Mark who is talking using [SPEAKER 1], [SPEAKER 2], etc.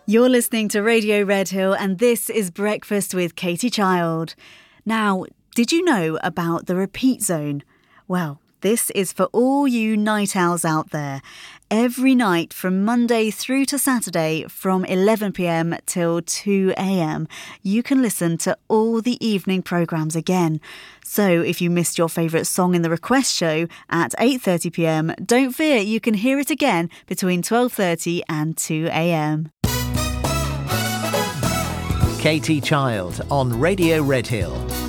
[SPEAKER 1] You're listening to Radio Red Hill, and this is Breakfast with Katie Child. Now, did you know about the repeat zone? Well, this is for all you night owls out there. Every night from Monday through to Saturday from 11 p.m. till 2 a.m, you can listen to all the evening programmes again. So if you missed your favourite song in the request show at 8:30 p.m, don't fear, you can hear it again between 12:30 and 2 a.m.
[SPEAKER 2] Katie Child on Radio Red Hill.